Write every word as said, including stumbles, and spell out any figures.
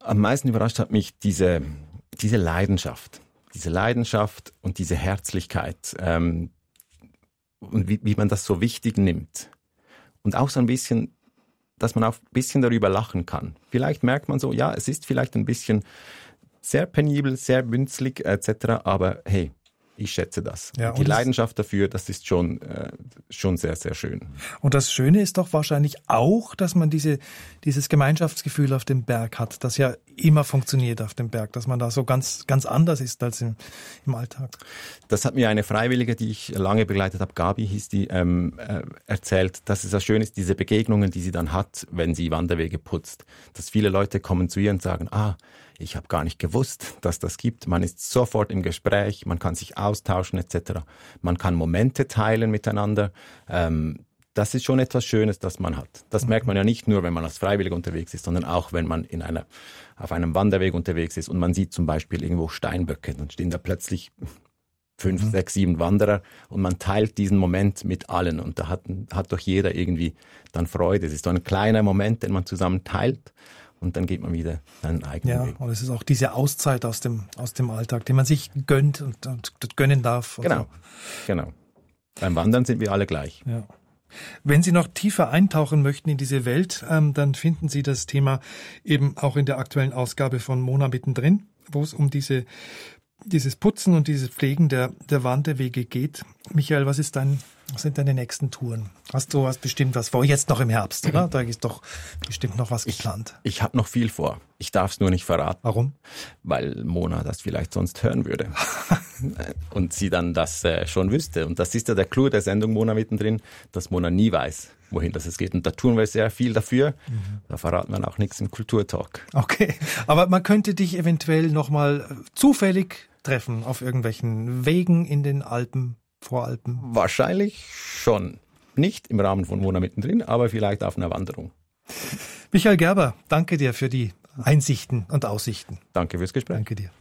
am meisten überrascht hat mich diese, diese Leidenschaft. Diese Leidenschaft und diese Herzlichkeit. Ähm, und wie, wie man das so wichtig nimmt. Und auch so ein bisschen, dass man auch ein bisschen darüber lachen kann. Vielleicht merkt man so, ja, es ist vielleicht ein bisschen sehr penibel, sehr bünzlig et cetera, aber hey, ich schätze das. Ja, die Leidenschaft dafür, das ist schon, äh, schon sehr, sehr schön. Und das Schöne ist doch wahrscheinlich auch, dass man diese, dieses Gemeinschaftsgefühl auf dem Berg hat, das ja immer funktioniert auf dem Berg, dass man da so ganz, ganz anders ist als im, im Alltag. Das hat mir eine Freiwillige, die ich lange begleitet habe, Gabi hieß die, ähm, äh, erzählt, dass es so schön ist, diese Begegnungen, die sie dann hat, wenn sie Wanderwege putzt. Dass viele Leute kommen zu ihr und sagen, ah, ich habe gar nicht gewusst, dass das gibt. Man ist sofort im Gespräch, man kann sich austauschen et cetera. Man kann Momente teilen miteinander. Ähm, das ist schon etwas Schönes, das man hat. Das mhm. merkt man ja nicht nur, wenn man als Freiwilliger unterwegs ist, sondern auch, wenn man in einer, auf einem Wanderweg unterwegs ist und man sieht zum Beispiel irgendwo Steinböcke. Dann stehen da plötzlich fünf, mhm. sechs, sieben Wanderer und man teilt diesen Moment mit allen. Und da hat, hat doch jeder irgendwie dann Freude. Es ist so ein kleiner Moment, den man zusammen teilt. Und dann geht man wieder seinen eigenen ja, Weg. Ja, und es ist auch diese Auszeit aus dem, aus dem Alltag, die man sich gönnt und, und gönnen darf. Genau, so. genau. Beim Wandern sind wir alle gleich. Ja. Wenn Sie noch tiefer eintauchen möchten in diese Welt, ähm, dann finden Sie das Thema eben auch in der aktuellen Ausgabe von Mona mittendrin, wo es um diese, dieses Putzen und dieses Pflegen der, der Wanderwege geht. Michael, was ist dein, was sind deine nächsten Touren? Hast du hast bestimmt was vor, jetzt noch im Herbst, oder? Da ist doch bestimmt noch was geplant. Ich, ich habe noch viel vor. Ich darf es nur nicht verraten. Warum? Weil Mona das vielleicht sonst hören würde. Und sie dann das äh, schon wüsste. Und das ist ja der Clou der Sendung Mona mittendrin, dass Mona nie weiß, wohin das es geht. Und da tun wir sehr viel dafür. Mhm. Da verraten wir auch nichts im Kulturtalk. Okay, aber man könnte dich eventuell nochmal zufällig treffen auf irgendwelchen Wegen in den Alpen, Voralpen? Wahrscheinlich schon. Nicht im Rahmen von Mona mittendrin, aber vielleicht auf einer Wanderung. Michael Gerber, danke dir für die Einsichten und Aussichten. Danke fürs Gespräch. Danke dir.